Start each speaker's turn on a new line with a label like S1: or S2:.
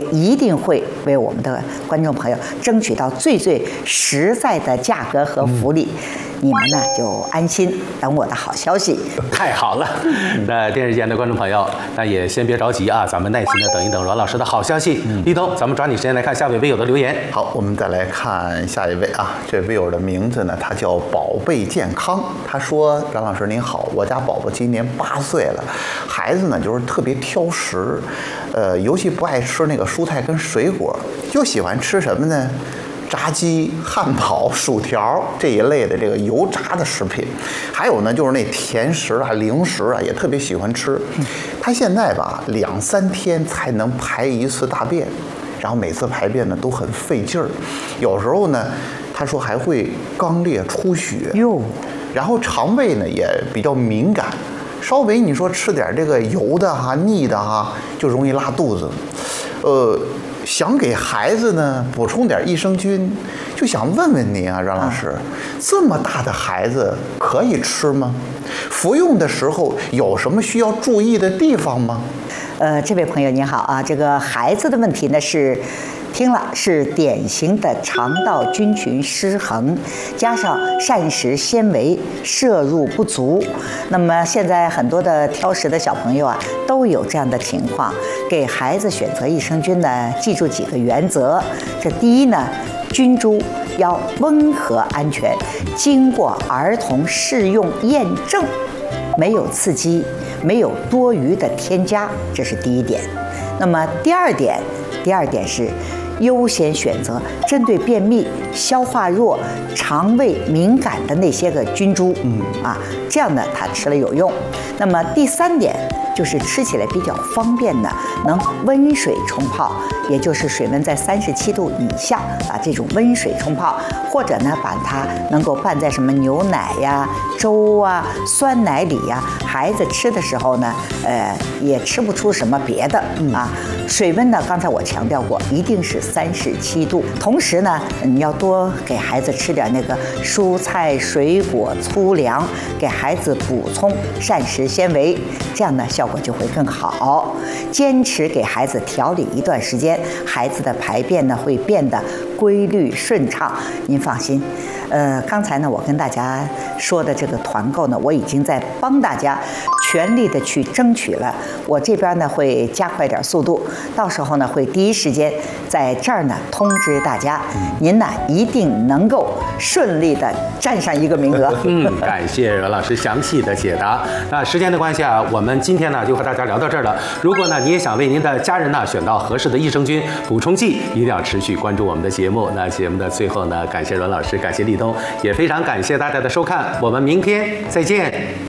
S1: 一定会为我们的观众朋友争取到最实在的价格和福利。你们呢就安心等我的好消息。
S2: 太好了，那电视前的观众朋友，那也先别着急啊，咱们耐心的等一等阮老师的好消息。立冬，咱们抓紧时间来看下位微友的留言。
S3: 好，我们再来看下一位啊，这微友的名字呢，他叫宝贝健康。他说：“阮老师您好，我家宝宝今年8岁了，孩子呢就是特别挑食，尤其不爱吃那个蔬菜跟水果，就喜欢吃什么呢？炸鸡、汉堡、薯条这一类的这个油炸的食品，还有呢就是那甜食啊、零食啊，也特别喜欢吃。他现在吧2、3天才能排1次大便，然后每次排便呢都很费劲儿，有时候呢他说还会肛裂出血哟，然后肠胃呢也比较敏感，稍微你说吃点这个油的哈、腻的哈，就容易拉肚子。想给孩子呢补充点益生菌，就想问问您啊，阮老师，这么大的孩子可以吃吗？服用的时候有什么需要注意的地方吗？
S1: 这位朋友您好啊，这个孩子的问题呢是典型的肠道菌群失衡，加上膳食纤维摄入不足。那么现在很多的挑食的小朋友啊，都有这样的情况。给孩子选择益生菌呢，记住几个原则。这第一呢，菌株要温和安全，经过儿童试用验证，没有刺激，没有多余的添加，这是第一点。那么第二点是优先选择针对便秘、消化弱、肠胃敏感的那些个菌株，这样呢，它吃了有用。那么第3点就是吃起来比较方便的，能温水冲泡，也就是水温在37度以下啊，这种温水冲泡，或者呢，把它能够拌在什么牛奶呀、粥啊、酸奶里呀，孩子吃的时候呢，也吃不出什么别的啊。水温呢，刚才我强调过，一定是37度。同时呢，你要多给孩子吃点那个蔬菜、水果、粗粮，给孩子补充膳食纤维，这样呢效果就会更好。坚持给孩子调理一段时间，孩子的排便呢会变得规律顺畅。您放心。刚才呢，我跟大家说的这个团购呢，我已经在帮大家全力的去争取了。我这边呢会加快点速度，到时候呢会第一时间在这儿呢通知大家，您呢一定能够顺利的占上一个名额。
S2: 感谢阮老师详细的解答。那时间的关系啊，我们今天呢就和大家聊到这儿了。如果呢你也想为您的家人呢选到合适的益生菌补充剂，一定要持续关注我们的节目。那节目的最后呢，感谢阮老师，感谢立冬，也非常感谢大家的收看，我们明天再见。